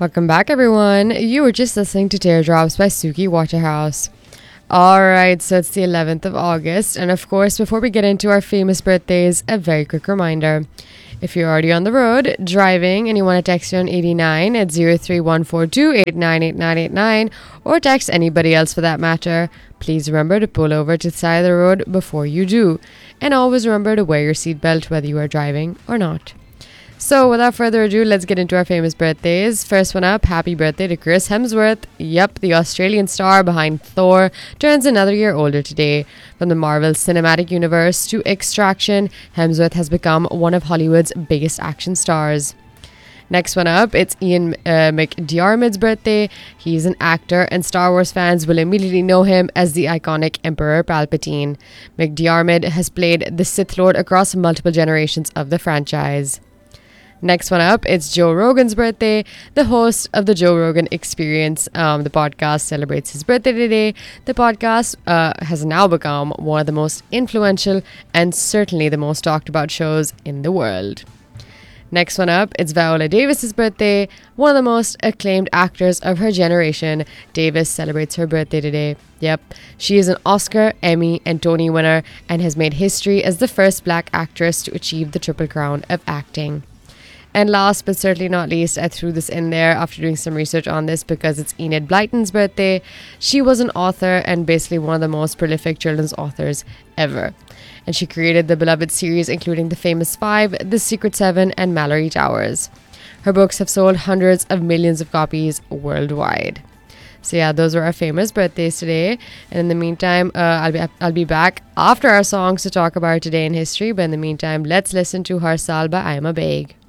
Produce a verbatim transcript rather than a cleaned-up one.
Welcome back, everyone. You were just listening to Teardrops by Suki Waterhouse. Alright, so it's the eleventh of August, and of course, before we get into our famous birthdays, a very quick reminder. If you're already on the road, driving, and you want to text me on eighty-nine at zero three one four two eight nine eight nine eight nine, or text anybody else for that matter, please remember to pull over to the side of the road before you do. And always remember to wear your seatbelt whether you are driving or not. So without further ado, let's get into our famous birthdays. First one up, happy birthday to Chris Hemsworth. Yep, the Australian star behind Thor turns another year older today. From the Marvel Cinematic Universe to Extraction, Hemsworth has become one of Hollywood's biggest action stars. Next one up, it's Ian uh, McDiarmid's birthday. He's an actor, and Star Wars fans will immediately know him as the iconic Emperor Palpatine. McDiarmid has played the Sith Lord across multiple generations of the franchise. Next one up, it's Joe Rogan's birthday. The host of the Joe Rogan Experience, um, the podcast, celebrates his birthday today. The podcast uh, has now become one of the most influential and certainly the most talked about shows in the world. Next one up, it's Viola Davis's birthday. One of the most acclaimed actors of her generation, Davis celebrates her birthday today. Yep, she is an Oscar, Emmy, and Tony winner and has made history as the first black actress to achieve the Triple Crown of acting. And last but certainly not least, I threw this in there after doing some research on this because it's Enid Blyton's birthday. She was an author and basically one of the most prolific children's authors ever. And she created the beloved series including The Famous Five, The Secret Seven, and Mallory Towers. Her books have sold hundreds of millions of copies worldwide. So yeah, those were our famous birthdays today. And in the meantime, uh, I'll be I'll be back after our songs to talk about today in history. But in the meantime, let's listen to Har Saal by I Am a Baig.